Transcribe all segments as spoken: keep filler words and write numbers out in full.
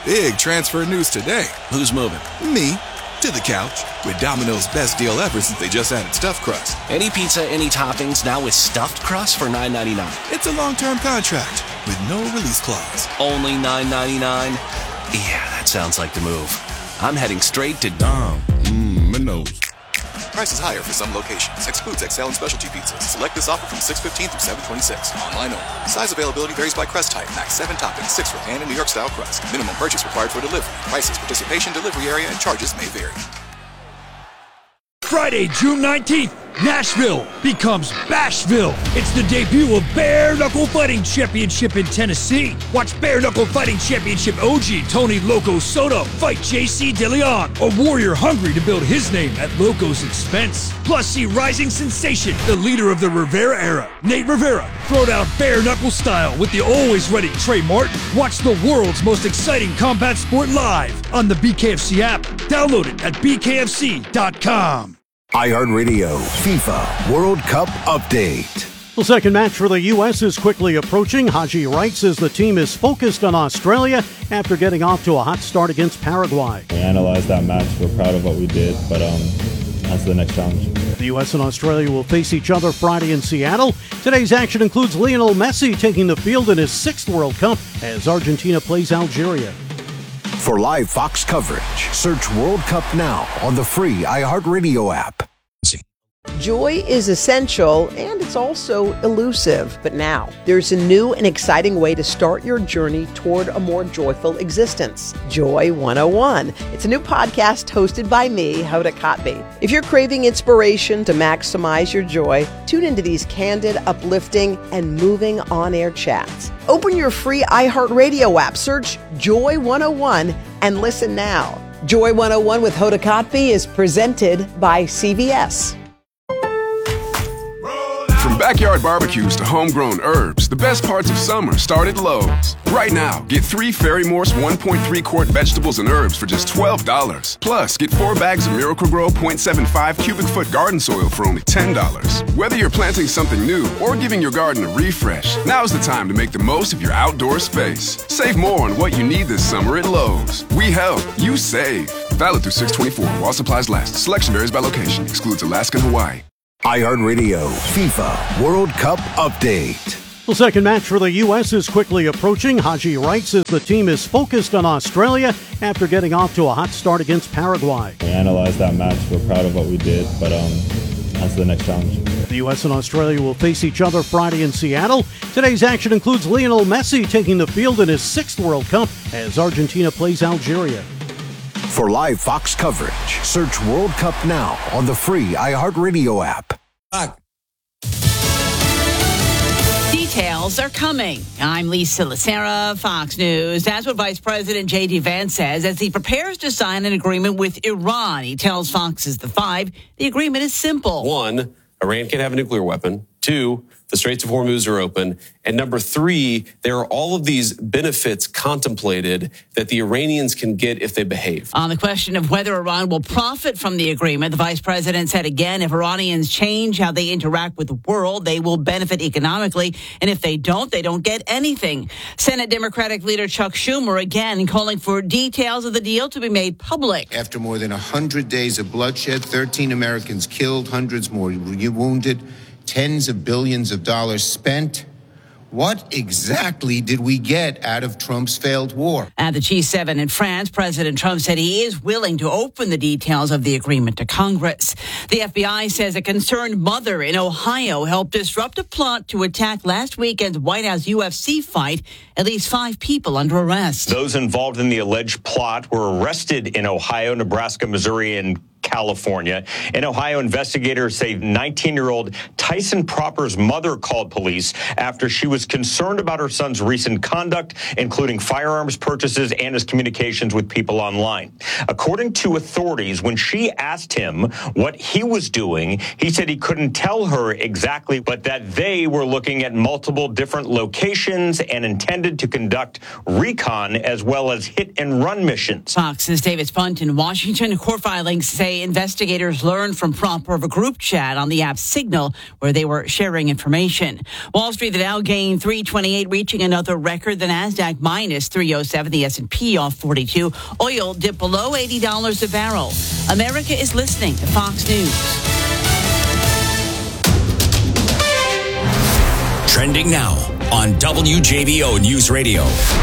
Big transfer news today. Who's moving? Me. To the couch. With Domino's best deal ever since they just added stuffed crust. Any pizza, any toppings, now with stuffed crust for nine ninety-nine. It's a long-term contract with no release clause. Only nine ninety-nine? Yeah, that sounds like the move. I'm heading straight to Dom. Mmm, Minos. Prices higher for some locations. Excludes X L and specialty pizzas. Select this offer from six fifteen through seven twenty-six. Online only. Size availability varies by crust type. Max seven toppings, six for pan and New York style crust. Minimum purchase required for delivery. Prices, participation, delivery area, and charges may vary. Friday, June nineteenth, Nashville becomes Bashville. It's the debut of Bare Knuckle Fighting Championship in Tennessee. Watch Bare Knuckle Fighting Championship O G Tony Loco Soto fight J C DeLeon, a warrior hungry to build his name at Loco's expense. Plus, see rising sensation, the leader of the Rivera era, Nate Rivera, throw down bare knuckle style with the always ready Trey Martin. Watch the world's most exciting combat sport live on the B K F C app. Download it at B K F C dot com. iHeartRadio FIFA World Cup Update. The second match for the U S is quickly approaching. Haji Wright says the team is focused on Australia after getting off to a hot start against Paraguay. We analyzed that match. We're proud of what we did, but um, on to the next challenge. The U S and Australia will face each other Friday in Seattle. Today's action includes Lionel Messi taking the field in his sixth World Cup as Argentina plays Algeria. For live Fox coverage, search World Cup now on the free iHeartRadio app. Joy is essential, and it's also elusive. But now, there's a new and exciting way to start your journey toward a more joyful existence. Joy one oh one. It's a new podcast hosted by me, Hoda Kotb. If you're craving inspiration to maximize your joy, tune into these candid, uplifting, and moving on-air chats. Open your free iHeartRadio app, search Joy one oh one, and listen now. Joy one oh one with Hoda Kotb is presented by C V S. From backyard barbecues to homegrown herbs, the best parts of summer start at Lowe's. Right now, get three Ferry Morse one point three quart vegetables and herbs for just twelve dollars. Plus, get four bags of Miracle-Gro point seven five cubic foot garden soil for only ten dollars. Whether you're planting something new or giving your garden a refresh, now's the time to make the most of your outdoor space. Save more on what you need this summer at Lowe's. We help, you save. Valid through six twenty-four while supplies last. Selection varies by location. Excludes Alaska and Hawaii. iHeartRadio FIFA World Cup Update. The second match for the U S is quickly approaching. Haji Wright says the team is focused on Australia after getting off to a hot start against Paraguay. We analyzed that match. We're proud of what we did, but um, on to the next challenge. The U S and Australia will face each other Friday in Seattle. Today's action includes Lionel Messi taking the field in his sixth World Cup as Argentina plays Algeria. For live Fox coverage, search World Cup now on the free iHeartRadio app. Details are coming. I'm Lisa Lacera, Fox News. That's what Vice President J D. Vance says as he prepares to sign an agreement with Iran. He tells Fox's The Five the agreement is simple. One, Iran can't have a nuclear weapon. Two, the Straits of Hormuz are open. And number three, there are all of these benefits contemplated that the Iranians can get if they behave. On the question of whether Iran will profit from the agreement, the vice president said again, if Iranians change how they interact with the world, they will benefit economically. And if they don't, they don't get anything. Senate Democratic leader Chuck Schumer again calling for details of the deal to be made public. After more than one hundred days of bloodshed, thirteen Americans killed, hundreds more wounded, tens of billions of dollars spent. What exactly did we get out of Trump's failed war? At the G seven in France, President Trump said he is willing to open the details of the agreement to Congress. The F B I says a concerned mother in Ohio helped disrupt a plot to attack last weekend's White House U F C fight. At least five people under arrest. Those involved in the alleged plot were arrested in Ohio, Nebraska, Missouri, and California. In Ohio, investigators say nineteen-year-old Tyson Proper's mother called police after she was concerned about her son's recent conduct, including firearms purchases and his communications with people online. According to authorities, when she asked him what he was doing, he said he couldn't tell her exactly, but that they were looking at multiple different locations and intended to conduct recon as well as hit and run missions. Fox's David Spunt in Washington. Court filings say investigators learned from prompt of a group chat on the app Signal, where they were sharing information. Wall Street, the Dow gained three twenty-eight, reaching another record. The Nasdaq minus three oh seven. The S and P off forty-two. Oil dipped below eighty dollars a barrel. America is listening to Fox News. Trending now on W J B O News Radio.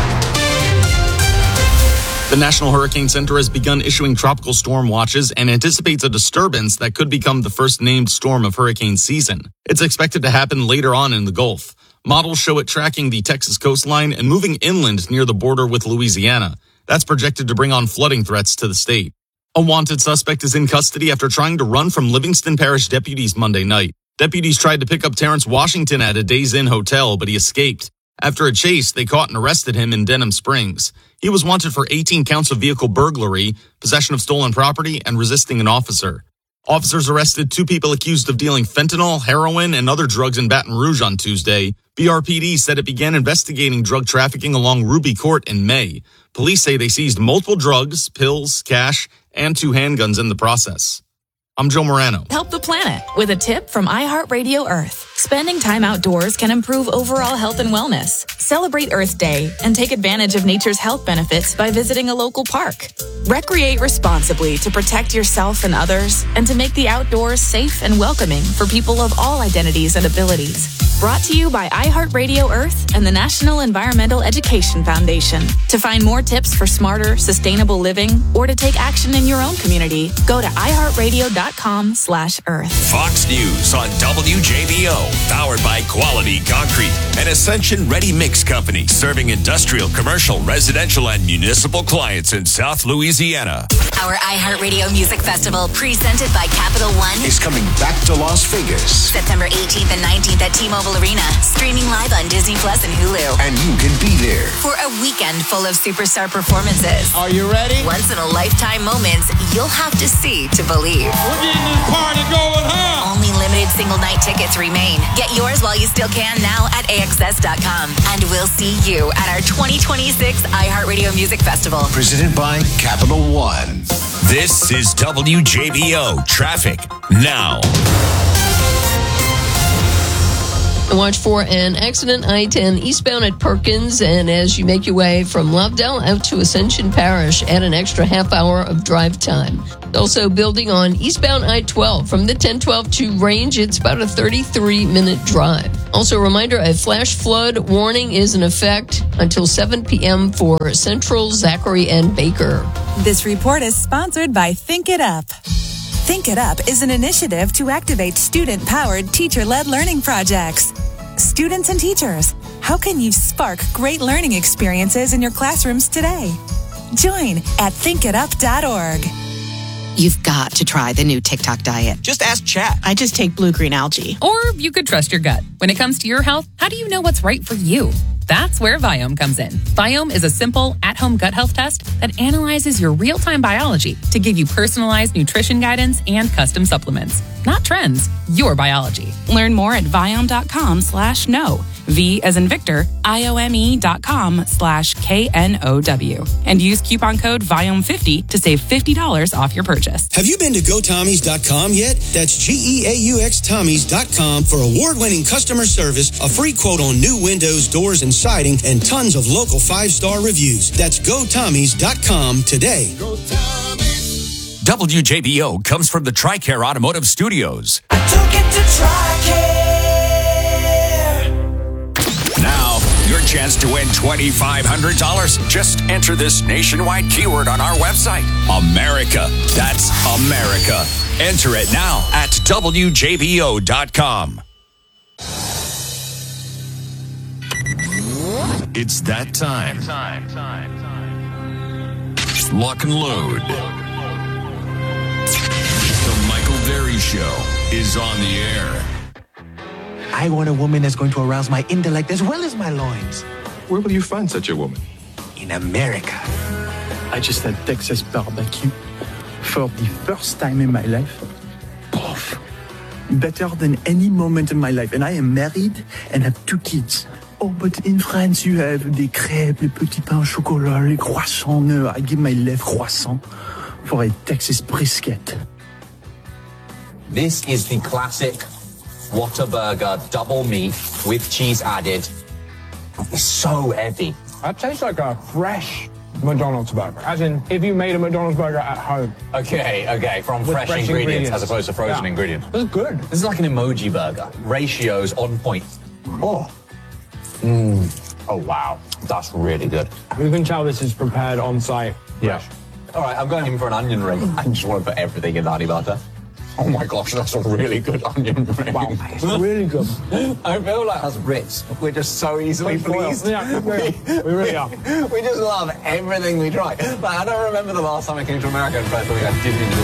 The National Hurricane Center has begun issuing tropical storm watches and anticipates a disturbance that could become the first named storm of hurricane season. It's expected to happen later on in the Gulf. Models show it tracking the Texas coastline and moving inland near the border with Louisiana. That's projected to bring on flooding threats to the state. A wanted suspect is in custody after trying to run from Livingston Parish deputies Monday night. Deputies tried to pick up Terrence Washington at a Days Inn hotel, but he escaped. After a chase, they caught and arrested him in Denham Springs. He was wanted for eighteen counts of vehicle burglary, possession of stolen property, and resisting an officer. Officers arrested two people accused of dealing fentanyl, heroin, and other drugs in Baton Rouge on Tuesday. B R P D said it began investigating drug trafficking along Ruby Court in May. Police say they seized multiple drugs, pills, cash, and two handguns in the process. I'm Joe Morano. Help the planet with a tip from iHeartRadio Earth. Spending time outdoors can improve overall health and wellness. Celebrate Earth Day and take advantage of nature's health benefits by visiting a local park. Recreate responsibly to protect yourself and others and to make the outdoors safe and welcoming for people of all identities and abilities. Brought to you by iHeartRadio Earth and the National Environmental Education Foundation. To find more tips for smarter, sustainable living or to take action in your own community, go to iHeartRadio.com slash Earth. Fox News on W J B O, powered by Quality Concrete, an Ascension Ready Mix company serving industrial, commercial, residential, and municipal clients in South Louisiana. Our iHeartRadio Music Festival, presented by Capital One, is coming back to Las Vegas. September eighteenth and nineteenth at T-Mobile Arena, streaming live on Disney Plus and Hulu. And you can be there for a weekend full of superstar performances. Are you ready? Once in a lifetime moments you'll have to see to believe. We're getting this party going home. Only limited single night tickets remain. Get yours while you still can now at A X S dot com. And we'll see you at our twenty twenty-six iHeartRadio Music Festival. Presented by Capital One. This is W J B O Traffic Now. Watch for an accident, I ten eastbound at Perkins, and as you make your way from Lovedale out to Ascension Parish, add an extra half hour of drive time. Also building on eastbound I twelve from the ten twelve to Range, it's about a thirty-three minute drive. Also a reminder, a flash flood warning is in effect until seven p.m. for Central, Zachary, and Baker. This report is sponsored by Think It Up. Think It Up is an initiative to activate student-powered, teacher-led learning projects. Students and teachers, how can you spark great learning experiences in your classrooms today? Join at think it up dot org. You've got to try the new TikTok diet. Just ask Chat. I just take blue-green algae. Or you could trust your gut. When it comes to your health, how do you know what's right for you? That's where Viome comes in. Viome is a simple, at-home gut health test that analyzes your real-time biology to give you personalized nutrition guidance and custom supplements. Not trends, your biology. Learn more at Viome.com slash no. V as in Victor, I-O-M-E dot com slash K N O W. And use coupon code Viome fifty to save fifty dollars off your purchase. Have you been to Go Tommies dot com yet? That's G E A U X Tommies dot com for award-winning customer service, a free quote on new windows, doors, and siding, and tons of local five-star reviews. That's Go Tommies dot com today. Go Tommies. W J B O comes from the TRICARE Automotive Studios. I took it to TRICARE. Now, your chance to win twenty-five hundred dollars. Just enter this nationwide keyword on our website. America. That's America. Enter it now at W J B O dot com. It's that time. Time, time, time. Lock and load. The Michael Berry Show is on the air. I want a woman that's going to arouse my intellect as well as my loins. Where will you find such a woman? In America. I just had Texas barbecue for the first time in my life. Oof. Better than any moment in my life. And I am married and have two kids. Oh, but in France, you have des crêpes, les petits pains au chocolat, les croissants. No, I give my left croissant for a Texas brisket. This is the classic Whataburger double meat with cheese added. It's so heavy. That tastes like a fresh McDonald's burger. As in, if you made a McDonald's burger at home. Okay, okay, from fresh, fresh ingredients, ingredients as opposed to frozen yeah. ingredients. This is good. This is like an emoji burger. Ratios on point. Oh. Mmm. Oh, wow. That's really good. You can tell this is prepared on site. Yeah. All right, I'm going in for an onion ring. I just want to put everything in the honey butter. Oh my gosh, that's a really good onion ring. Wow, it's really good. I feel like us Brits, we're just so easily pleased. Yeah, we, we really are. We just love everything we try. Like, I don't remember the last time I came to America and tried something I didn't enjoy.